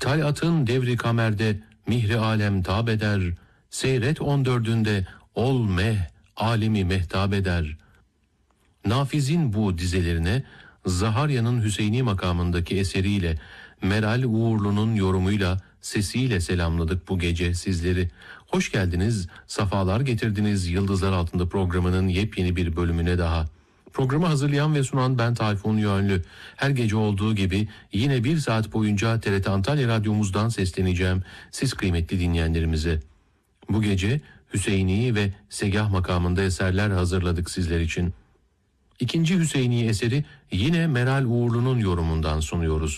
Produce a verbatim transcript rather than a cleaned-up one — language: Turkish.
Talatın devri kamerde mihri alem tab eder. Seyret on dördünde ol meh, alimi mehtab eder. Nafiz'in bu dizelerine Zaharya'nın Hüseyni makamındaki eseriyle, Meral Uğurlu'nun yorumuyla, sesiyle selamladık bu gece sizleri. Hoş geldiniz, safalar getirdiniz Yıldızlar Altında programının yepyeni bir bölümüne daha. Programı hazırlayan ve sunan ben Tayfun Yönlü. Her gece olduğu gibi yine bir saat boyunca T R T Antalya Radyomuzdan sesleneceğim siz kıymetli dinleyenlerimize. Bu gece Hüseyni ve Segah makamında eserler hazırladık sizler için. İkinci Hüseyni eseri yine Meral Uğurlu'nun yorumundan sunuyoruz.